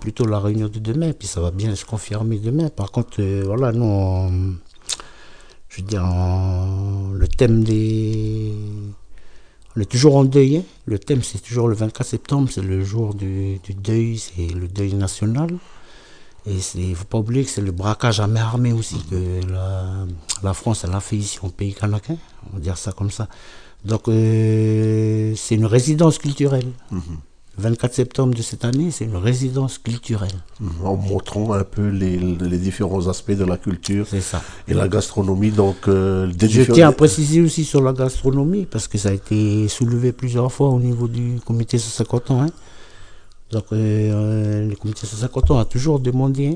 plutôt la réunion de demain, puis ça va bien se confirmer demain. Par contre, voilà, nous, je veux dire, le thème des... On est toujours en deuil, hein. Le thème, c'est toujours le 24 septembre, c'est le jour du deuil, c'est le deuil national. Et il ne faut pas oublier que c'est le braquage à main armée aussi que la France elle a fait ici au pays kanak, on va dire ça comme ça. Donc c'est une résidence culturelle. Le 24 septembre de cette année, c'est une résidence culturelle. En montrant un peu les différents aspects de la culture et la gastronomie. Donc, je tiens à préciser aussi sur la gastronomie, parce que ça a été soulevé plusieurs fois au niveau du comité 150 ans. Hein. Donc, le comité 150 ans a toujours demandé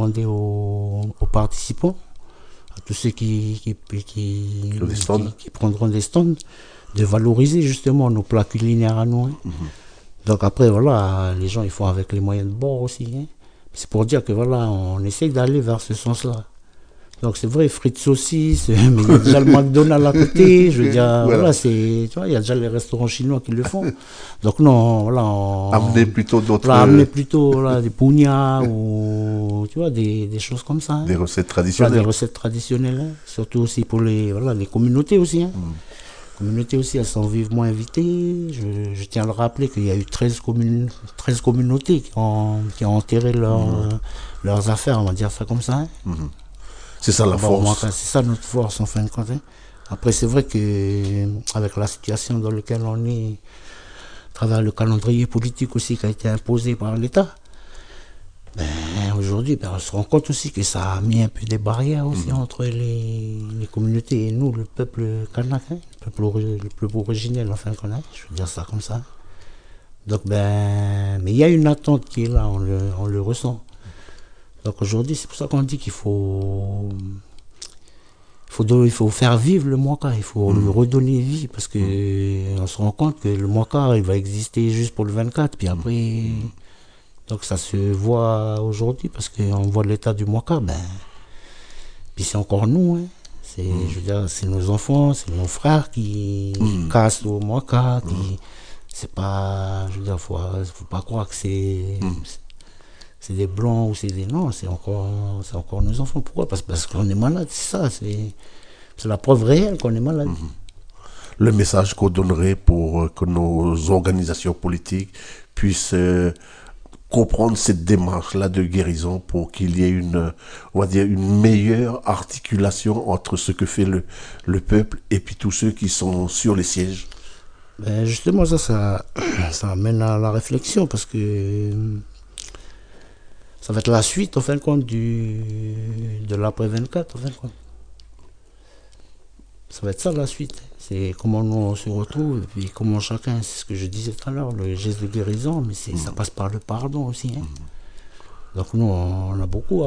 aux participants, à tous ceux qui prendront des stands, de valoriser justement nos plats culinaires à nous. Hein. Donc après, voilà, les gens ils font avec les moyens de bord aussi. Hein. C'est pour dire que voilà, on essaye d'aller vers ce sens-là. Donc c'est vrai, frites saucisses, mais il y a déjà le McDonald's à côté. Je veux dire, voilà, tu vois, il y a déjà les restaurants chinois qui le font. Donc non, voilà, amener plutôt d'autres. Amener plutôt des pougnats ou tu vois des choses comme ça. Hein. Des recettes traditionnelles. Des recettes traditionnelles, hein. Surtout aussi pour les communautés aussi. Hein. Les communautés aussi, elles sont vivement invitées. Je tiens à le rappeler qu'il y a eu 13 communautés qui ont enterré leurs affaires, on va dire ça comme ça. Hein. C'est ça la force. C'est ça notre force en fin de compte. Hein. Après, c'est vrai qu'avec la situation dans laquelle on est, à travers le calendrier politique aussi qui a été imposé par l'État, aujourd'hui, on se rend compte aussi que ça a mis un peu des barrières aussi entre les communautés et nous, le peuple kanak, hein, le peuple originel, enfin, je veux dire ça comme ça. Donc, mais il y a une attente qui est là, on le ressent. Donc aujourd'hui, c'est pour ça qu'on dit qu'il faut faire vivre le Mwaka, il faut lui redonner vie, parce que on se rend compte que le Mwaka, il va exister juste pour le 24, puis après... Donc ça se voit aujourd'hui, parce qu'on voit l'état du Mwaka, puis c'est encore nous, hein. Je veux dire, c'est nos enfants, c'est nos frères qui cassent au Mwaka, c'est pas, je veux dire, faut pas croire que c'est des blancs ou c'est des... Non, c'est encore nos enfants. Pourquoi? Parce qu'on est malade, c'est ça, c'est la preuve réelle qu'on est malade. Le message qu'on donnerait pour que nos organisations politiques puissent... comprendre cette démarche-là de guérison pour qu'il y ait on va dire, une meilleure articulation entre ce que fait le peuple et puis tous ceux qui sont sur les sièges. Justement, ça amène à la réflexion, parce que ça va être la suite, en fin de compte, de l'après-24, en fin de compte. Ça va être ça la suite. C'est comment nous on se retrouve, et puis comment chacun, c'est ce que je disais tout à l'heure, le geste de guérison, mais ça passe par le pardon aussi. Hein. Donc nous, on a beaucoup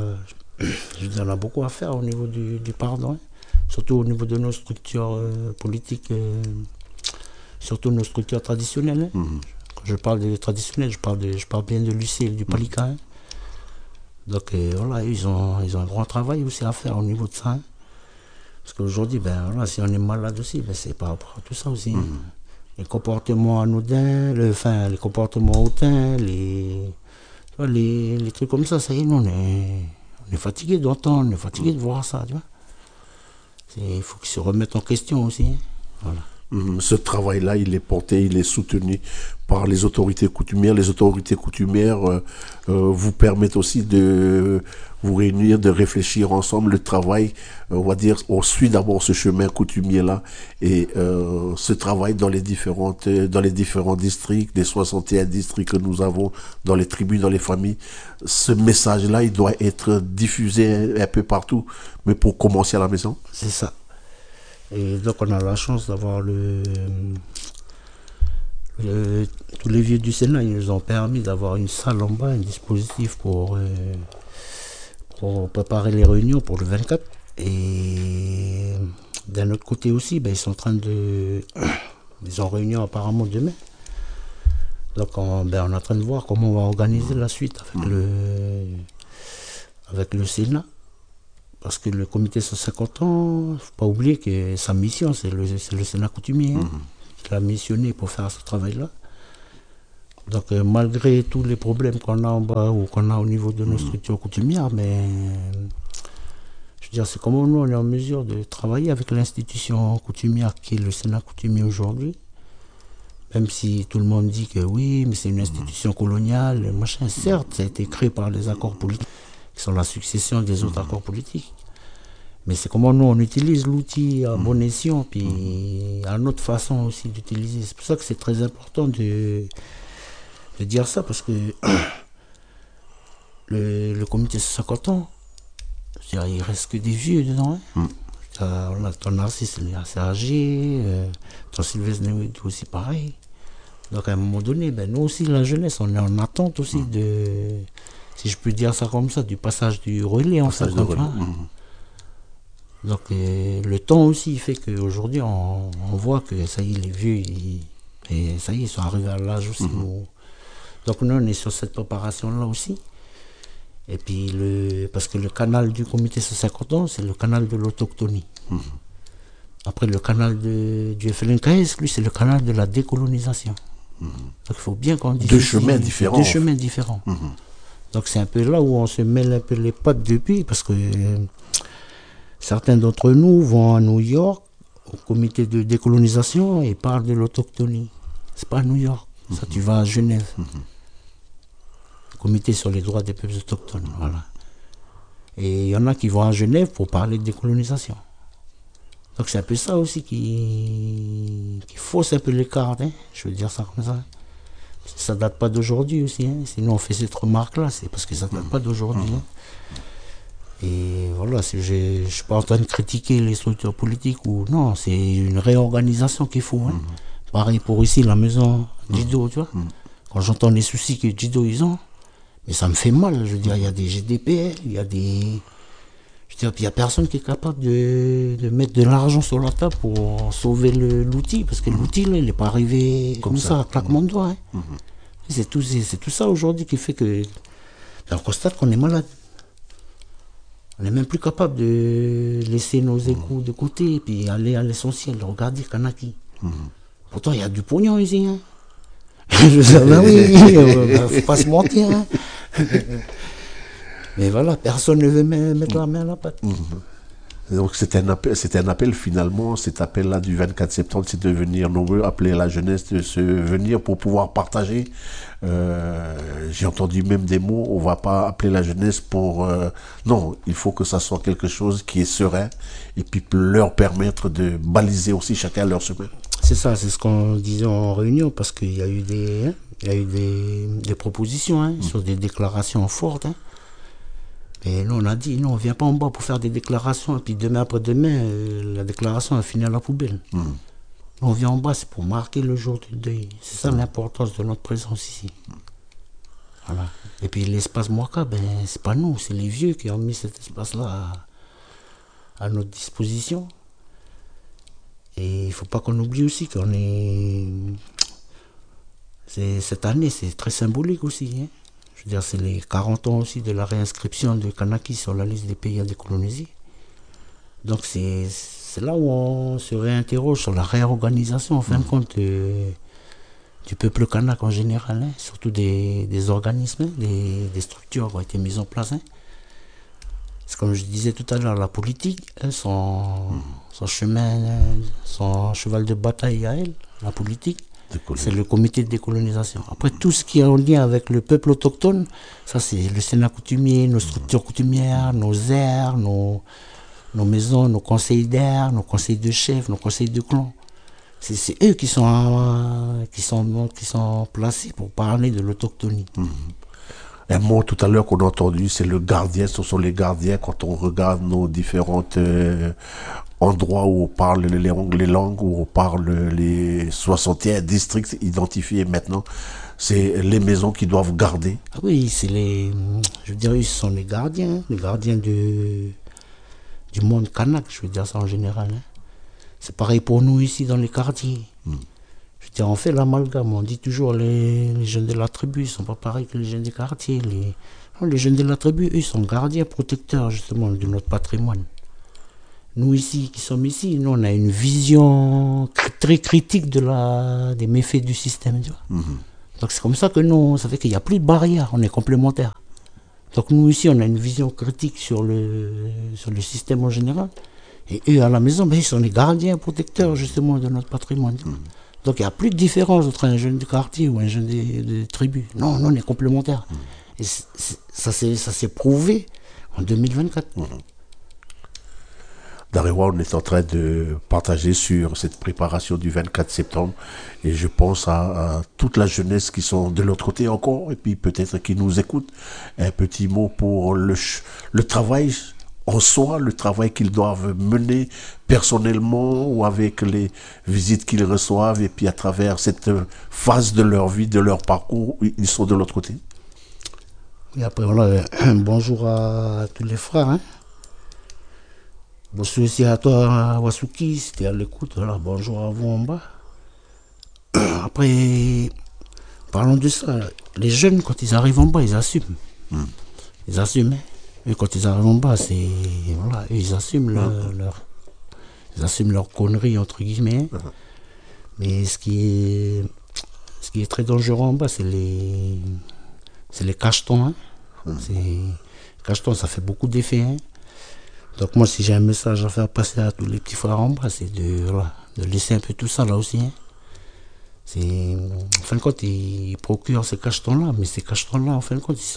à faire au niveau du pardon, hein. Surtout au niveau de nos structures politiques, surtout nos structures traditionnelles. Hein. Quand je parle des traditionnels, je parle bien de l'UC et du Palika. Hein. Donc voilà, ils ont un grand travail aussi à faire au niveau de ça. Hein. Parce qu'aujourd'hui, si on est malade aussi, c'est par rapport à tout ça aussi. Les comportements anodins, les comportements hautains, les trucs comme ça y est, nous, on est fatigué d'entendre, on est fatigué de voir ça, tu vois. Il faut qu'ils se remettent en question aussi. Hein. Voilà. Ce travail-là, il est porté, il est soutenu par les autorités coutumières. Les autorités coutumières vous permettent aussi de vous réunir, de réfléchir ensemble. Le travail, on va dire, on suit d'abord ce chemin coutumier-là et ce travail dans les différents districts, les 61 districts que nous avons, dans les tribus, dans les familles. Ce message-là, il doit être diffusé un peu partout, mais pour commencer à la maison. C'est ça. Et donc on a la chance d'avoir tous les vieux du Sénat, ils nous ont permis d'avoir une salle en bas, un dispositif pour préparer les réunions pour le 24. Et d'un autre côté aussi, ils sont en train ils ont réunion apparemment demain. Donc on est en train de voir comment on va organiser la suite avec le Sénat. Parce que le comité 150 ans, il ne faut pas oublier que sa mission, c'est le Sénat coutumier. Hein, qui l'a missionné pour faire ce travail-là. Donc, malgré tous les problèmes qu'on a en bas ou qu'on a au niveau de nos structures coutumières, mais je veux dire, c'est comment nous, on est en mesure de travailler avec l'institution coutumière qui est le Sénat coutumier aujourd'hui. Même si tout le monde dit que oui, mais c'est une institution coloniale, machin. Certes, ça a été créé par les accords politiques, qui sont la succession des autres accords politiques. Mais c'est comment nous, on utilise l'outil à bon escient, puis à notre façon aussi d'utiliser. C'est pour ça que c'est très important de dire ça, parce que le comité sur 50 ans, il reste que des vieux dedans. Hein. Ton Narcisse, il est assez âgé, ton Sylvestre Néouïd aussi pareil. Donc à un moment donné, nous aussi, la jeunesse, on est en attente aussi de, si je peux dire ça comme ça, du passage du relais en fait. Donc le temps aussi il fait qu'aujourd'hui, on voit que ça y est, les vieux, et ça y est, ils sont arrivés à l'âge aussi. Donc nous, on est sur cette préparation-là aussi. Et puis, parce que le canal du comité sur 50 ans, c'est le canal de l'autochtonie. Après, le canal du FLNKS, lui, c'est le canal de la décolonisation. Donc, il faut bien qu'on dise... Deux chemins différents. Deux chemins différents. Donc, c'est un peu là où on se mêle un peu les pattes depuis, parce que certains d'entre nous vont à New York, au comité de décolonisation, et parlent de l'autochtonie. C'est pas à New York. Ça, tu vas à Genève. Comité sur les droits des peuples autochtones, voilà. Et il y en a qui vont à Genève pour parler de décolonisation. Donc c'est un peu ça aussi qui fausse un peu les cartes, hein. Je veux dire ça comme ça. Ça date pas d'aujourd'hui aussi, hein. Sinon on fait cette remarque-là, c'est parce que ça date pas d'aujourd'hui. Hein. Et voilà, je suis pas en train de critiquer les structures politiques ou non, c'est une réorganisation qu'il faut. Hein. Pareil pour ici, la maison Djido, tu vois. Quand j'entends les soucis que Djido ils ont, mais ça me fait mal, je veux dire, il y a des GDPR, il y a des... Je veux dire, il n'y a personne qui est capable de mettre de l'argent sur la table pour sauver l'outil, parce que l'outil, là, il n'est pas arrivé comme ça, à claquement de doigts. Hein. C'est tout ça aujourd'hui qui fait que... On constate qu'on est malade. On n'est même plus capable de laisser nos échos de côté, et puis aller à l'essentiel, regarder Kanaki. Pourtant, il y a du pognon ici, hein. Je sais, oui, faut pas se mentir. Hein. Mais voilà, personne ne veut mettre la main à la pâte. Donc c'est un appel finalement, cet appel-là du 24 septembre, c'est de venir nombreux, appeler la jeunesse de se venir pour pouvoir partager. J'ai entendu même des mots, on va pas appeler la jeunesse pour... non, il faut que ça soit quelque chose qui est serein et puis leur permettre de baliser aussi chacun leur chemin. C'est ça, c'est ce qu'on disait en réunion, parce qu'il y a eu des propositions hein, sur des déclarations fortes. Hein. Et nous, on a dit, non, on ne vient pas en bas pour faire des déclarations, et puis demain après-demain, la déclaration a fini à la poubelle. Nous, on vient en bas, c'est pour marquer le jour du deuil. C'est ça l'importance de notre présence ici. Voilà. Et puis l'espace Mwaka, c'est pas nous, c'est les vieux qui ont mis cet espace-là à notre disposition. Et il ne faut pas qu'on oublie aussi qu'on est... Cette année, c'est très symbolique aussi. Hein. Je veux dire, c'est les 40 ans aussi de la réinscription de Kanaki sur la liste des pays à décoloniser. Donc c'est là où on se réinterroge sur la réorganisation, en fin de compte, du peuple kanak en général. Hein. Surtout des organismes, des structures qui ont été mises en place. Hein. C'est comme je disais tout à l'heure, la politique, son cheval de bataille à elle, la politique, c'est le comité de décolonisation. Après, tout ce qui est en lien avec le peuple autochtone, ça c'est le Sénat coutumier, nos structures coutumières, nos aires, nos maisons, nos conseils d'air, nos conseils de chefs, nos conseils de clan. C'est eux qui sont placés pour parler de l'autochtonie. Un mot tout à l'heure qu'on a entendu, c'est le gardien. Ce sont les gardiens quand on regarde nos différentes endroits où on parle les langues, où on parle les 61 districts identifiés maintenant. C'est les maisons qui doivent garder. Ah oui, je veux dire, ils sont les gardiens du monde kanak, je veux dire ça en général. Hein. C'est pareil pour nous ici dans les quartiers. Je veux dire, on fait l'amalgame, on dit toujours les jeunes de la tribu, ils ne sont pas pareils que les jeunes des quartiers. Les jeunes de la tribu, eux, ils sont gardiens, protecteurs justement de notre patrimoine. Nous ici, qui sommes ici, nous on a une vision très critique des méfaits du système. Tu vois. Donc c'est comme ça que nous, ça fait qu'il n'y a plus de barrière, on est complémentaires. Donc nous ici, on a une vision critique sur le système en général. Et eux, à la maison, ben, ils sont les gardiens, protecteurs justement de notre patrimoine. Donc il n'y a plus de différence entre un jeune du quartier ou un jeune des tribus. Non, on est complémentaires. Et ça s'est prouvé en 2024. Darewa, on est en train de partager sur cette préparation du 24 septembre et je pense à toute la jeunesse qui sont de l'autre côté encore et puis peut-être qui nous écoutent. Un petit mot pour le travail en soi, le travail qu'ils doivent mener personnellement ou avec les visites qu'ils reçoivent et puis à travers cette phase de leur vie, de leur parcours, ils sont de l'autre côté. Et après, voilà, bonjour à tous les frères. Hein. Bonjour aussi à toi, Wasuki, si tu es à l'écoute. Voilà, bonjour à vous en bas. Après, parlons de ça. Les jeunes, quand ils arrivent en bas, ils assument. Ils assument. Hein. Et quand ils arrivent en bas, c'est. Voilà, ils assument leur conneries, entre guillemets. Mais ce qui est très dangereux en bas, c'est les cachetons. Hein. Les cachetons, ça fait beaucoup d'effets. Hein. Donc moi, si j'ai un message à faire passer à tous les petits frères en bas, c'est de laisser un peu tout ça là aussi. Hein. En fin de compte, ils procurent ces cachetons-là, mais ces cachetons-là, en fin de compte,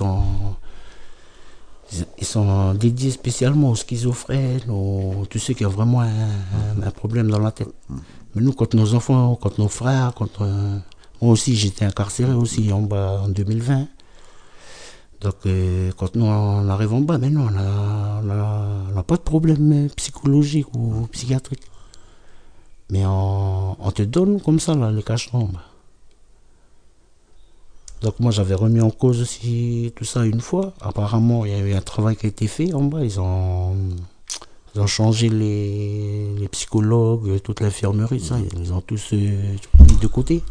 ils sont dédiés spécialement aux schizophrènes, tous ceux qui ont vraiment un problème dans la tête. Mais nous, quand nos enfants, quand nos frères, moi aussi, j'étais incarcéré aussi en bas en 2020. Donc, quand nous on arrive en bas, mais non, on n'a pas de problème psychologique ou psychiatrique. Mais on te donne comme ça, là, les cachetons. Donc, moi, j'avais remis en cause aussi tout ça une fois. Apparemment, il y a eu un travail qui a été fait en bas. Ils ont changé les psychologues, toute l'infirmerie, ça. Ils ont tous mis de côté.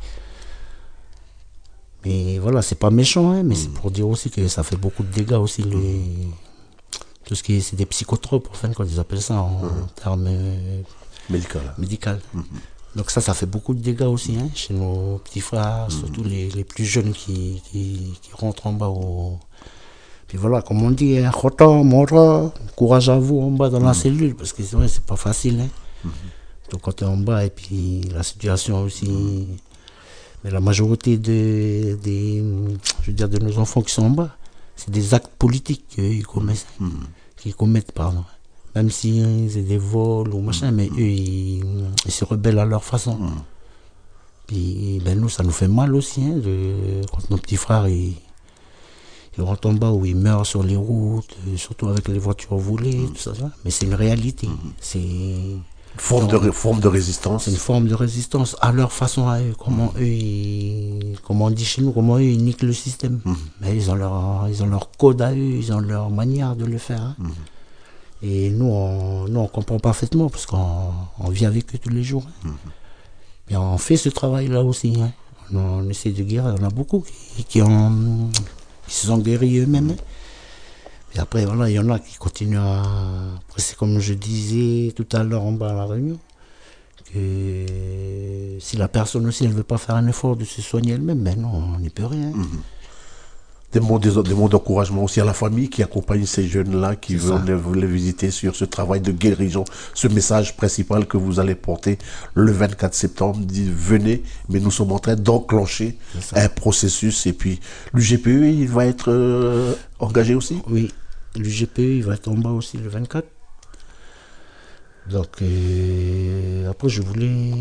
Mais voilà, c'est pas méchant, hein, mais c'est pour dire aussi que ça fait beaucoup de dégâts aussi. Tout ce qui est, c'est des psychotropes, enfin, quand ils appellent ça en termes médical. Donc ça fait beaucoup de dégâts aussi, hein, chez nos petits frères, surtout les plus jeunes qui rentrent en bas. Puis voilà, comme on dit, hein, courage à vous en bas dans la cellule, parce que c'est vrai, c'est pas facile. Hein. Donc quand tu es en bas, et puis la situation aussi. Mais la majorité de nos enfants qui sont en bas, c'est des actes politiques qu'ils commettent, pardon. Même si c'est des vols ou machin, mais eux, ils se rebellent à leur façon. Puis ben, nous, ça nous fait mal aussi, hein, quand nos petits frères, ils rentrent en bas ou ils meurent sur les routes, surtout avec les voitures volées, tout ça. Mais c'est une réalité. C'est... Forme de résistance. C'est une forme de résistance à leur façon à eux. Comment on dit chez nous, comment eux ils niquent le système. Mais ils ont leur code à eux, ils ont leur manière de le faire. Hein. Et nous on comprend parfaitement parce qu'on vit avec eux tous les jours. Hein. Et on fait ce travail-là aussi. Hein. On essaie de guérir. Il y en a beaucoup qui se sont guéris eux-mêmes. Hein. Et après, voilà, il y en a qui continuent à... Après, c'est comme je disais tout à l'heure en bas à la réunion, que si la personne aussi, elle ne veut pas faire un effort de se soigner elle-même, ben non, on n'y peut rien. Des mots d'encouragement aussi à la famille qui accompagne ces jeunes-là qui veulent les visiter sur ce travail de guérison. Ce message principal que vous allez porter le 24 septembre, dit venez, mais nous sommes en train d'enclencher un processus. Et puis l'UGPE, il va être engagé aussi? Oui, l'UGPE, il va être en bas aussi le 24. Donc après, je voulais...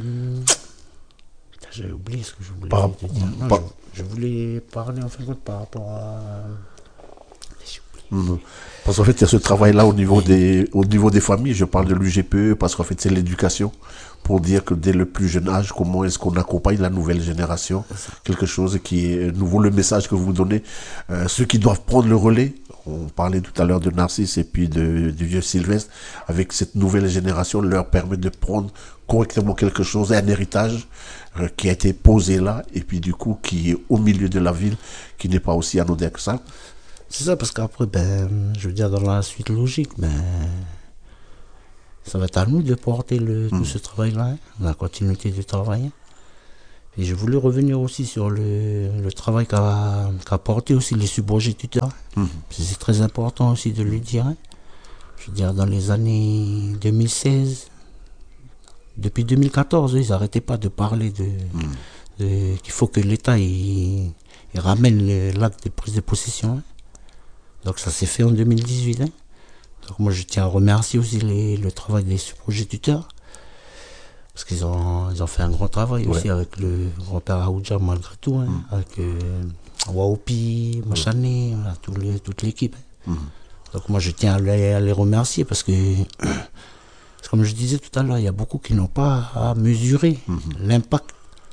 J'avais oublié ce que je voulais dire. Je voulais parler en fin de compte par rapport à... Parce qu'en fait, il y a ce travail-là au niveau des familles. Je parle de l'UGPE parce qu'en fait, c'est l'éducation pour dire que dès le plus jeune âge, comment est-ce qu'on accompagne la nouvelle génération. Quelque chose qui est nouveau, le message que vous donnez. Ceux qui doivent prendre le relais, on parlait tout à l'heure de Narcisse et puis du vieux Sylvestre, avec cette nouvelle génération, leur permet de prendre correctement quelque chose, un héritage qui a été posé là, et puis du coup, qui est au milieu de la ville, qui n'est pas aussi anodin que ça. C'est ça, parce qu'après, je veux dire, dans la suite logique, ça va être à nous de porter tout ce travail-là, hein, la continuité du travail. Et je voulais revenir aussi sur le travail qu'a apporté aussi les subrogés tuteurs. C'est très important aussi de le dire. Je veux dire, dans les années 2016, depuis 2014, ils n'arrêtaient pas de parler qu'il faut que l'État il ramène l'acte de prise de possession. Donc ça s'est fait en 2018. Donc moi je tiens à remercier aussi le travail des subrogés tuteurs. Parce qu'ils ont fait un grand travail aussi avec le grand-père Aoudja malgré tout, avec Waopi, Machané, toute l'équipe. Donc moi je tiens à les remercier parce que, comme je disais tout à l'heure, il y a beaucoup qui n'ont pas à mesurer l'impact.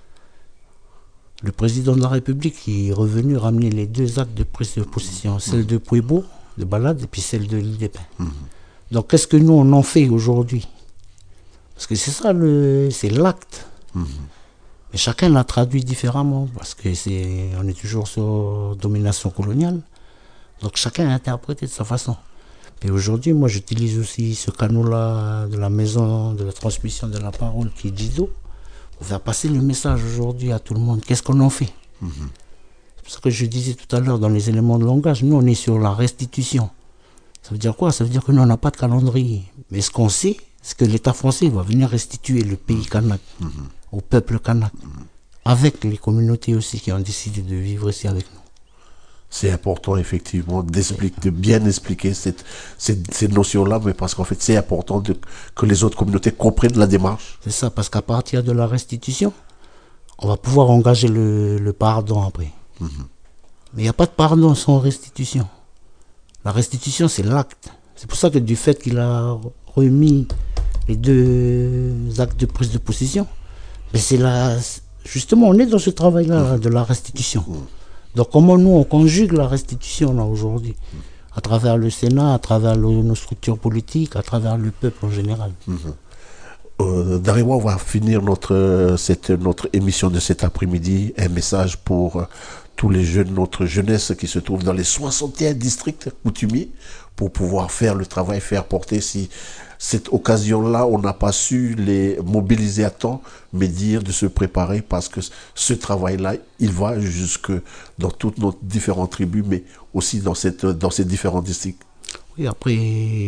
Le président de la République est revenu ramener les 2 actes de prise de possession, celle de Puebo, de Balade, et puis celle de l'île des Pins. Donc qu'est-ce que nous on en fait aujourd'hui? Parce que c'est ça, c'est l'acte. Mais chacun l'a traduit différemment, parce que on est toujours sur domination coloniale. Donc chacun a interprété de sa façon. Et aujourd'hui, moi j'utilise aussi ce canot-là de la maison de la transmission de la parole qui est Jido, pour faire passer le message aujourd'hui à tout le monde. Qu'est-ce qu'on en fait? C'est ce que je disais tout à l'heure dans les éléments de langage. Nous, on est sur la restitution. Ça veut dire quoi? Ça veut dire que nous, on n'a pas de calendrier. Mais ce qu'on sait, c'est que l'État français va venir restituer le pays kanak au peuple kanak, avec les communautés aussi qui ont décidé de vivre ici avec nous. C'est important effectivement de bien expliquer ces notions-là, mais parce qu'en fait c'est important que les autres communautés comprennent la démarche. C'est ça, parce qu'à partir de la restitution, on va pouvoir engager le pardon après. Mais il n'y a pas de pardon sans restitution. La restitution, c'est l'acte. C'est pour ça que du fait qu'il a remis les 2 actes de prise de possession, mais justement, on est dans ce travail-là de la restitution. Donc comment nous, on conjugue la restitution là aujourd'hui, à travers le Sénat, à travers nos structures politiques, à travers le peuple en général. Dariwa, on va finir notre émission de cet après-midi. Un message pour tous les jeunes, notre jeunesse qui se trouve dans les 61 districts coutumiers, pour pouvoir faire le travail, faire porter. Si cette occasion-là, on n'a pas su les mobiliser à temps, mais dire de se préparer, parce que ce travail-là, il va jusque dans toutes nos différentes tribus, mais aussi dans ces différents districts. Oui, après,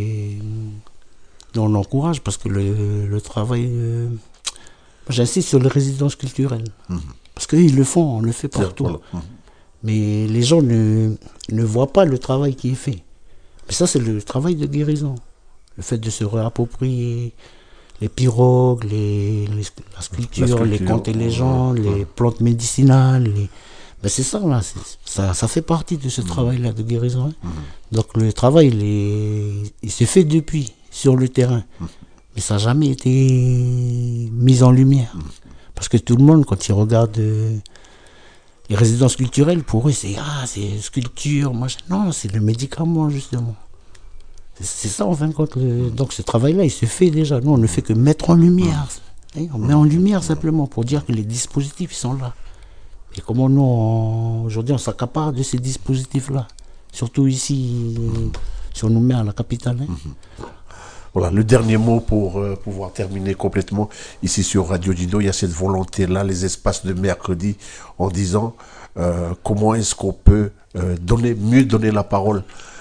on encourage, parce que le travail... j'insiste sur les résidences culturelles. Parce qu'ils le font, on le fait partout. Voilà. Mais les gens ne voient pas le travail qui est fait. Mais ça, c'est le travail de guérison. Le fait de se réapproprier les pirogues, la sculpture, les contes et légendes, les plantes médicinales. Ben c'est ça, là. Ça fait partie de ce travail-là de guérison. Donc le travail, il se fait depuis, sur le terrain. Mais ça n'a jamais été mis en lumière. Parce que tout le monde, quand il regarde les résidences culturelles, pour eux, c'est sculpture, machin. Non, c'est le médicament, justement. C'est ça, en fin de compte. Donc ce travail-là, il se fait déjà. Nous, on ne fait que mettre en lumière. On met en lumière simplement pour dire que les dispositifs, ils sont là. Et comment nous, aujourd'hui, on s'accapare de ces dispositifs-là. Surtout ici, si on nous met à la capitale. Voilà, le dernier mot pour pouvoir terminer complètement. Ici sur Radio Jido, il y a cette volonté-là, les espaces de mercredi, en disant comment est-ce qu'on peut mieux donner la parole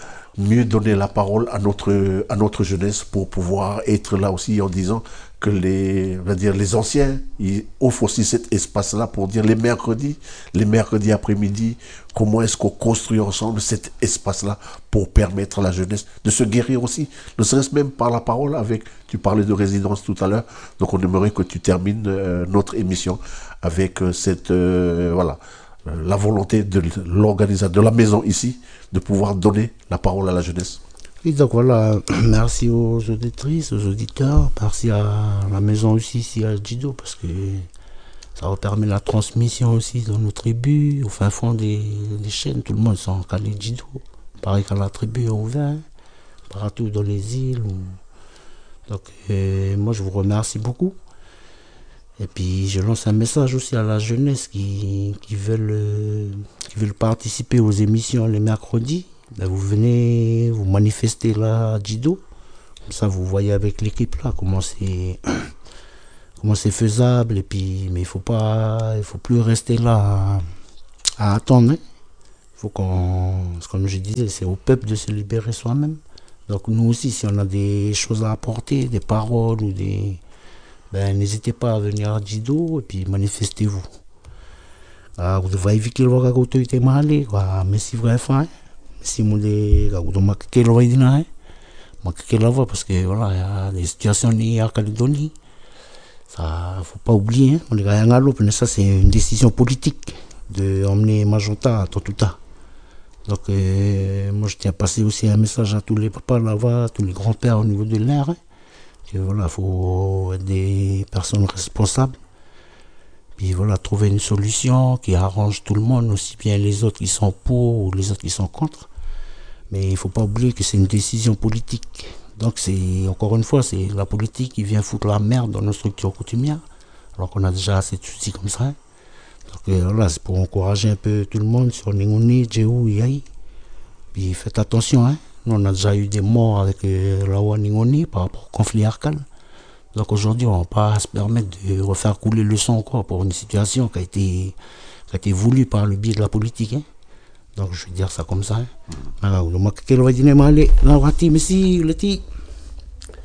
à notre jeunesse, pour pouvoir être là aussi, en disant que les anciens, ils offrent aussi cet espace-là pour dire les mercredis après-midi, comment est-ce qu'on construit ensemble cet espace-là pour permettre à la jeunesse de se guérir aussi, ne serait-ce même par la parole. Tu parlais de résidence tout à l'heure, donc on aimerait que tu termines notre émission avec la volonté de l'organisateur de la maison ici, de pouvoir donner la parole à la jeunesse. Et donc voilà, merci aux auditrices, aux auditeurs, merci à la maison aussi ici à Jido, parce que ça va permettre la transmission aussi dans nos tribus, au fin fond des chaînes, tout le monde s'en calé Jido. Pareil qu'à la tribu on ouvert, partout dans les îles. Donc moi je vous remercie beaucoup. Et puis je lance un message aussi à la jeunesse qui veulent participer aux émissions les mercredis. Ben vous venez vous manifester là à Jido. Comme ça vous voyez avec l'équipe là comment comment c'est faisable, et puis, mais il faut plus rester là à attendre. Hein. Faut comme je disais, c'est au peuple de se libérer soi-même. Donc nous aussi, si on a des choses à apporter, des paroles ou n'hésitez pas à venir à Djido et puis manifestez-vous. Vous devez éviter le voie autorité malé, mais si vrai fin, si vous devez marquer le voie dina, marquer la voie parce que voilà, il y a des situations en Calédonie. Ça, faut pas oublier, on est à l'eau, mais ça c'est une décision politique de emmener Majota à Totuta. Donc moi je tiens à passer aussi un message à tous les papas là-bas, tous les grands-pères au niveau de l'air. Hein, que voilà, faut être des personnes responsables. Puis voilà, trouver une solution qui arrange tout le monde, aussi bien les autres qui sont pour ou les autres qui sont contre. Mais il ne faut pas oublier que c'est une décision politique. Donc c'est, encore une fois, c'est la politique qui vient foutre la merde dans nos structures coutumières, alors qu'on a déjà assez de soucis comme ça. Hein. Donc voilà, c'est pour encourager un peu tout le monde sur Ningoni, Djéou, Yaï. Puis faites attention, hein. Nous on a déjà eu des morts avec la Oua Ningoni par rapport au conflit arcal. Donc aujourd'hui, on ne va pas se permettre de refaire couler le sang encore pour une situation qui a été voulue par le biais de la politique. Hein. Donc je vais dire ça comme ça. Hein.